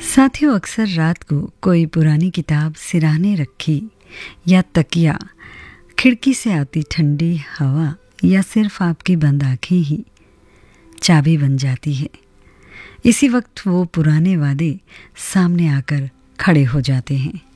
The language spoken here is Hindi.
साथियों, अक्सर रात को कोई पुरानी किताब सिरहाने रखी या तकिया, खिड़की से आती ठंडी हवा या सिर्फ आपकी बंद आंखें ही चाबी बन जाती है। इसी वक्त वो पुराने वादे सामने आकर खड़े हो जाते हैं।